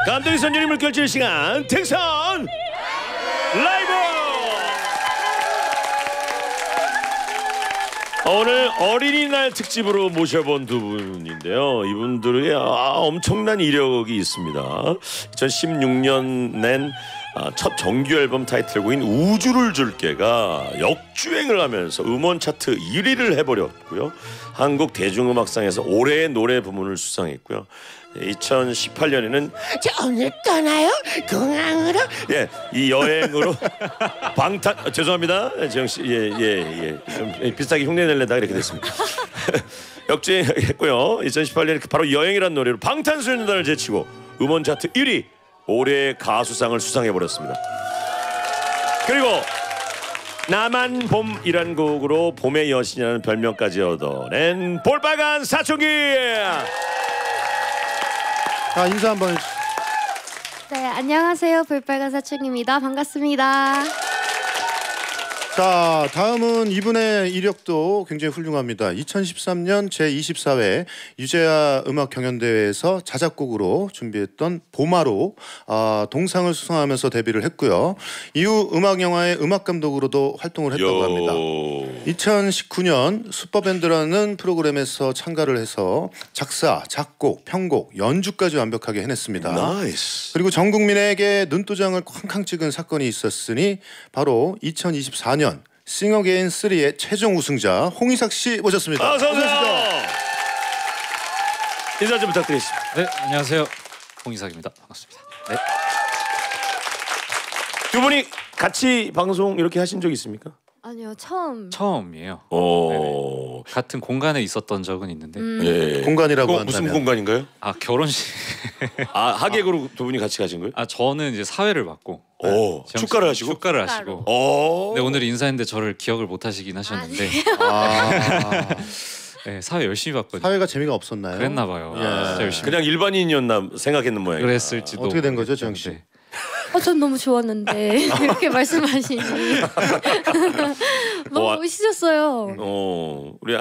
감독이 선율이 물결칠 시간 택선 라이브. 오늘 어린이날 특집으로 모셔본 두 분인데요. 이분들의 엄청난 이력이 있습니다. 2016년 낸 첫 정규 앨범 타이틀곡인 우주를 줄게가 역주행을 하면서 음원 차트 1위를 해버렸고요. 한국 대중음악상에서 올해의 노래 부문을 수상했고요. 2018년에는 자 오늘 떠나요 공항으로 이 여행으로 방탄 죄송합니다 정씨 좀 비슷하게 흉내내려다가 이렇게 됐습니다. 역주행했고요. 2018년에 바로 여행이라는 노래로 방탄소년단을 제치고 음원 차트 1위 올해의 가수상을 수상해버렸습니다. 그리고 나만 봄이란 곡으로 봄의 여신이라는 별명까지 얻어낸 볼빨간 사춘기. 인사 한번 해주세요. 네, 안녕하세요. 볼빨간 사춘기입니다. 반갑습니다. 자, 다음은 이분의 이력도 굉장히 훌륭합니다. 2013년 제24회 유재하 음악경연대회에서 자작곡으로 준비했던 봄하로 동상을 수상하면서 데뷔를 했고요. 이후 음악영화의 음악감독으로도 활동을 했다고 합니다. 2019년 슈퍼밴드라는 프로그램에서 참가를 해서 작사, 작곡, 편곡, 연주까지 완벽하게 해냈습니다. 나이스. 그리고 전 국민에게 눈도장을 쾅쾅 찍은 사건이 있었으니 바로 2024년 싱어게인 3의 최종 우승자 홍이삭 씨 모셨습니다. 어서 오세요. 인사 좀 부탁드리겠습니다. 네, 안녕하세요. 홍이삭입니다. 반갑습니다. 네. 두 분이 같이 방송 이렇게 하신 적 있습니까? 아니요, 처음이에요. 오. 같은 공간에 있었던 적은 있는데 예. 공간이라고 한다면 무슨 공간인가요? 결혼식 하객으로 두 분이 같이 가신 거예요? 저는 이제 사회를 맡고 오. 축가를 하시고? 축가를 하시고. 오. 근데 오늘 인사했는데 저를 기억을 못 하시긴 하셨는데 네, 사회 열심히 봤거든요. 사회가 재미가 없었나요? 그랬나 봐요. 진짜 열심히. 그냥 일반인이었나 생각했는 모양이에요. 그랬을지도. 어떻게 된 거죠, 지영 씨? 네. 전 너무 좋았는데 이렇게 말씀하시니 너무 멋있으셨어요. 우리